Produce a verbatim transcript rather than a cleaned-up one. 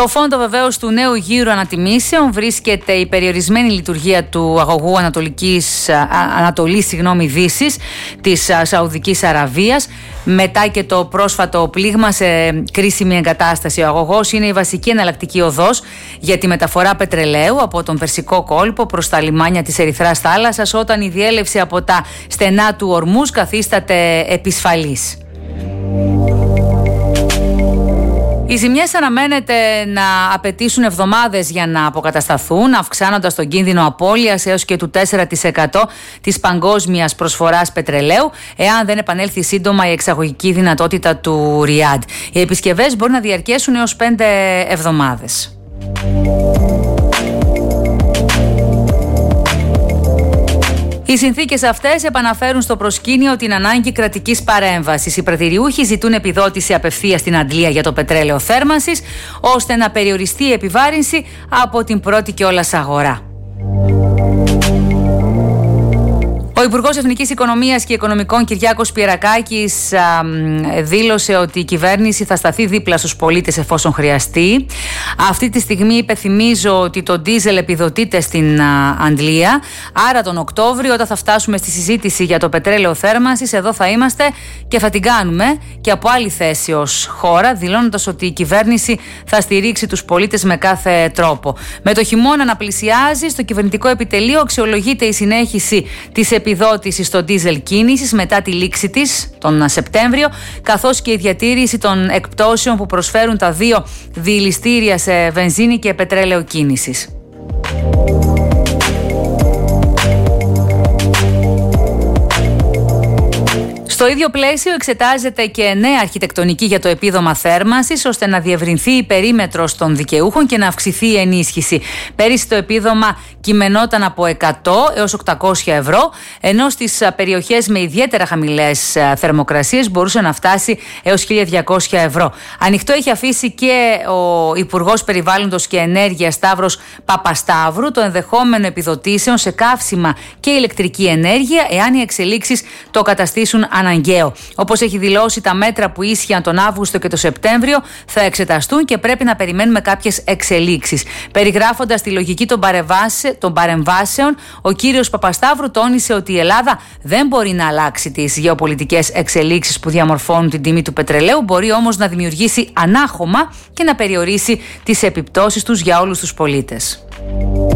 Στο φόντο βεβαίως του νέου γύρου ανατιμήσεων βρίσκεται η περιορισμένη λειτουργία του αγωγού Ανατολικής, Ανατολής συγγνώμη, Δύσης της Σαουδικής Αραβίας, μετά και το πρόσφατο πλήγμα σε κρίσιμη εγκατάσταση. Ο αγωγός είναι η βασική εναλλακτική οδός για τη μεταφορά πετρελαίου από τον Περσικό κόλπο προς τα λιμάνια της Ερυθράς θάλασσας, όταν η διέλευση από τα στενά του Ορμούζ καθίσταται επισφαλής. Οι ζημιές αναμένεται να απαιτήσουν εβδομάδες για να αποκατασταθούν, αυξάνοντας τον κίνδυνο απώλειας έως και του τέσσερα τοις εκατό της παγκόσμιας προσφοράς πετρελαίου, εάν δεν επανέλθει σύντομα η εξαγωγική δυνατότητα του Ριάντ. Οι επισκευές μπορεί να διαρκέσουν έως πέντε εβδομάδες. Οι συνθήκες αυτές επαναφέρουν στο προσκήνιο την ανάγκη κρατικής παρέμβασης. Οι πρατηριούχοι ζητούν επιδότηση απευθείας στην Αντλία για το πετρέλαιο θέρμανσης, ώστε να περιοριστεί η επιβάρυνση από την πρώτη κιόλας αγορά. Ο Υπουργός Εθνικής Οικονομίας και Οικονομικών Κυριάκος Πιερακάκης α, δήλωσε ότι η κυβέρνηση θα σταθεί δίπλα στους πολίτες εφόσον χρειαστεί. Αυτή τη στιγμή υπενθυμίζω ότι το ντίζελ επιδοτείται στην α, Αντλία. Άρα τον Οκτώβριο, όταν θα φτάσουμε στη συζήτηση για το πετρέλαιο θέρμανσης, εδώ θα είμαστε και θα την κάνουμε και από άλλη θέση ως χώρα, δηλώνοντας ότι η κυβέρνηση θα στηρίξει τους πολίτες με κάθε τρόπο. Με το χειμώνα να πλησιάζει, στο κυβερνητικό επιτελείο αξιολογείται η συνέχιση της επιδότηση στο ντίζελ κίνησης μετά τη λήξη της τον Σεπτέμβριο, καθώς και η διατήρηση των εκπτώσεων που προσφέρουν τα δύο διηλιστήρια σε βενζίνη και πετρέλαιο κίνησης. Στο ίδιο πλαίσιο εξετάζεται και νέα αρχιτεκτονική για το επίδομα θέρμανσης, ώστε να διευρυνθεί η περίμετρος των δικαιούχων και να αυξηθεί η ενίσχυση. Πέρυσι το επίδομα κειμενόταν από εκατό έως οκτακόσια ευρώ, ενώ στις περιοχές με ιδιαίτερα χαμηλές θερμοκρασίες μπορούσε να φτάσει έως χίλια διακόσια ευρώ. Ανοιχτό έχει αφήσει και ο Υπουργός Περιβάλλοντος και Ενέργειας Σταύρος Παπασταύρου το ενδεχόμενο επιδοτήσεων σε καύσιμα και ηλεκτρική ενέργεια, εάν οι εξελίξεις το καταστήσουν αναγκαίο. Όπως έχει δηλώσει, τα μέτρα που ίσχυαν τον Αύγουστο και τον Σεπτέμβριο θα εξεταστούν και πρέπει να περιμένουμε κάποιες εξελίξεις. Περιγράφοντας τη λογική των, των παρεμβάσεων, ο κύριος Παπασταύρου τόνισε ότι η Ελλάδα δεν μπορεί να αλλάξει τις γεωπολιτικές εξελίξεις που διαμορφώνουν την τιμή του πετρελαίου, μπορεί όμως να δημιουργήσει ανάχωμα και να περιορίσει τις επιπτώσεις τους για όλους τους πολίτες.